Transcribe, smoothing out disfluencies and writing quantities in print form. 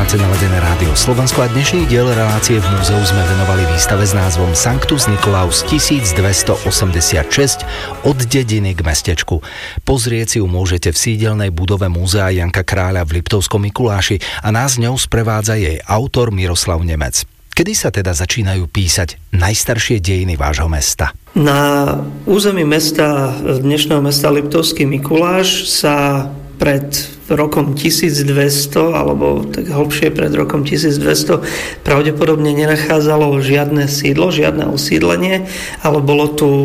Máte naladené rádio Slovensko a dnešný diel relácie v múzeu sme venovali výstave s názvom Sanctus Nicolaus 1286 od dediny k mestečku. Pozrieť si ju môžete v sídelnej budove múzea Janka Kráľa v Liptovskom Mikuláši a nás ňou sprevádza jej autor Miroslav Nemec. Kedy sa teda začínajú písať najstaršie dejiny vášho mesta? Na území mesta, dnešného mesta Liptovský Mikuláš sa pred rokom 1200, alebo tak hlbšie pred rokom 1200 pravdepodobne nenachádzalo žiadne sídlo, žiadne osídlenie, ale bolo tu